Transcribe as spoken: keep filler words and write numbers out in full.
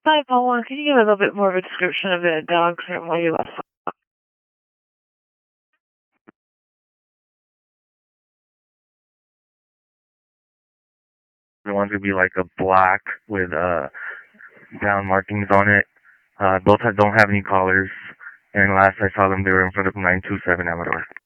Hi, Paula. Can you give a little bit more of a description of the dog from where you left off? The ones would be like a black with uh brown markings on it. Uh, both have, don't have any collars. And last I saw them, they were in front of nine two seven Amador.